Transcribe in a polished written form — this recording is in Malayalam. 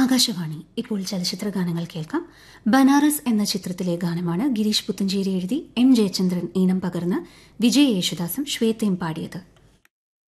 ആകാശവാണി. ഇപ്പോൾ ചലച്ചിത്ര ഗാനങ്ങൾ കേൾക്കാം. ബനാറസ് എന്ന ചിത്രത്തിലെ ഗാനമാണ് ഗിരീഷ് പുത്തഞ്ചേരി എഴുതി എം ജയചന്ദ്രൻ ഈണം പകർന്ന് വിജയ് യേശുദാസും ശ്വേതയും പാടിയത്.